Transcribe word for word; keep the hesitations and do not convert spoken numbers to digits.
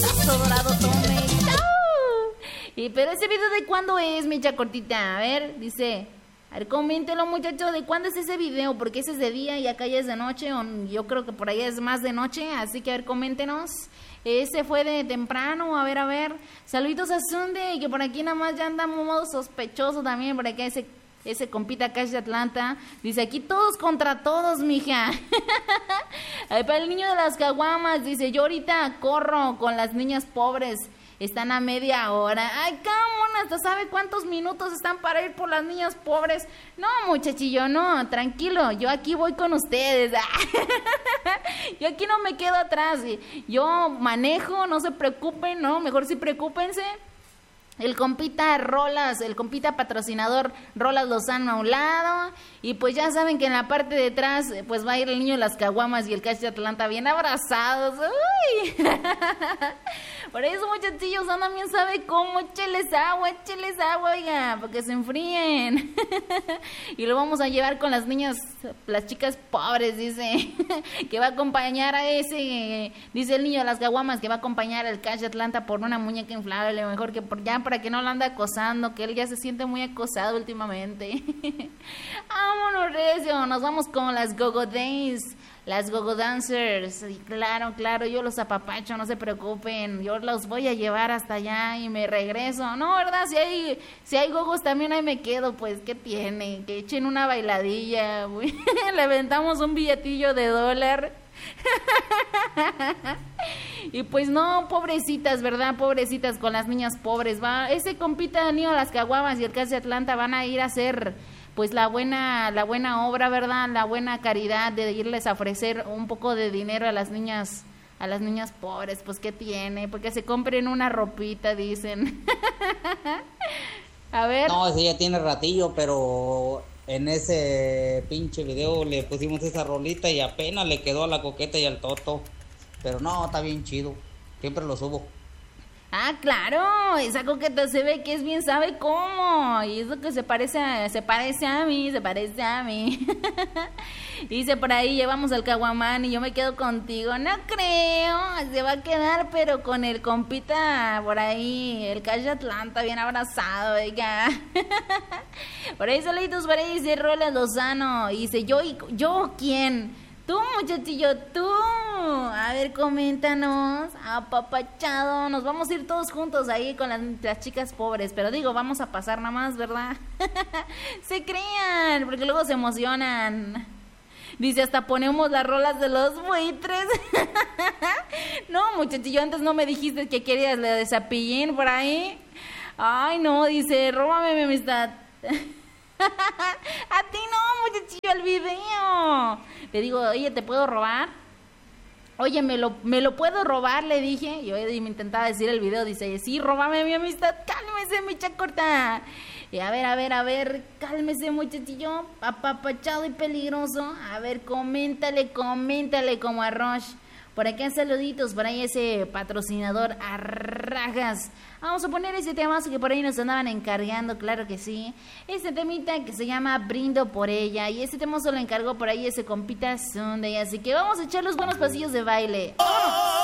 Tazo dorado, tome. ¡Chao! Y, pero ese video de cuándo es, Micha Cortita. A ver, dice... A ver, coméntelo, muchachos, ¿de cuándo es ese video? Porque ese es de día y acá ya es de noche, o yo creo que por ahí es más de noche, así que a ver, coméntenos. Ese fue de temprano, a ver, a ver. Saluditos a Sunday, que por aquí nada más ya andamos modo sospechoso también, por acá ese, ese compita Cash de Atlanta. Dice, aquí todos contra todos, mija. A ver, para el niño de las caguamas, dice, yo ahorita corro con las niñas pobres. Están a media hora. Ay, cámona, ¿hasta sabe cuántos minutos están para ir por las niñas pobres? No, muchachillo, no, tranquilo, yo aquí voy con ustedes. Yo aquí no me quedo atrás. Yo manejo, no se preocupen, no, mejor sí preocúpense. El compita Rolas, el compita patrocinador Rolas Lozano a un lado. Y pues ya saben que en la parte de atrás pues va a ir el niño de las caguamas y el Cash de Atlanta bien abrazados. ¡Uy! Por eso, muchachillos, andan bien sabe cómo. Écheles agua, écheles agua, oiga, para que se enfríen. Y lo vamos a llevar con las niñas, las chicas pobres, dice. Que va a acompañar a ese, dice el niño de las caguamas, que va a acompañar al Cash de Atlanta por una muñeca inflable, mejor que por ya para que no lo ande acosando, que él ya se siente muy acosado últimamente. Vámonos, recio, nos vamos con las Gogo Days, las Gogo Dancers. Y claro, claro, yo los apapacho, no se preocupen, yo los voy a llevar hasta allá y me regreso. No, ¿verdad? Si hay, si hay gogos también ahí me quedo, pues, ¿qué tiene? Que echen una bailadilla, le aventamos un billetillo de dólar. Y pues no, pobrecitas, ¿verdad? Pobrecitas con las niñas pobres. Va, ese compita de niño de las caguamas y el Cash de Atlanta van a ir a hacer pues la buena, la buena obra, ¿verdad? La buena caridad de irles a ofrecer un poco de dinero a las niñas, a las niñas pobres. Pues ¿qué tiene? Porque se compren una ropita, dicen. A ver. No, ese ya tiene ratillo, pero en ese pinche video le pusimos esa rolita y apenas le quedó a la Coqueta y al Toto. Pero no, está bien chido. Siempre lo subo. Ah, claro, esa Coqueta se ve que es bien sabe cómo. Y eso que se parece a, se parece a mí, se parece a mí. Dice por ahí, llevamos al caguamán y yo me quedo contigo. No creo, se va a quedar, pero con el compita por ahí, el Cash de Atlanta, bien abrazado, oiga. Por ahí, saluditos, por ahí dice Rolas Lozano. Y dice, ¿yo, yo quién? Tú, muchachillo, tú. A ver, coméntanos. Apapachado. Nos vamos a ir todos juntos ahí con las, las chicas pobres. Pero digo, vamos a pasar nada más, ¿verdad? Se crean, porque luego se emocionan. Dice, hasta ponemos las rolas de los buitres. No, muchachillo, antes no me dijiste que querías la de Zapillín por ahí. Ay, no, dice, róbame mi amistad. A ti no, muchachillo, el video. Le digo, oye, ¿te puedo robar? Oye, ¿me lo, me lo puedo robar? Le dije. Y yo me intentaba decir el video. Dice, sí, róbame mi amistad. Cálmese, mi chacorta. Y a ver, a ver, a ver, cálmese, muchachillo. Apapachado y peligroso. A ver, coméntale, coméntale como a Roche. Por acá saluditos, por ahí ese patrocinador a rajas. Vamos a poner ese temazo que por ahí nos andaban encargando, claro que sí. Este temita que se llama Brindo por ella. Y este temazo lo encargó por ahí ese compita Sunday. Así que vamos a echar los buenos pasillos de baile. ¡Vámonos!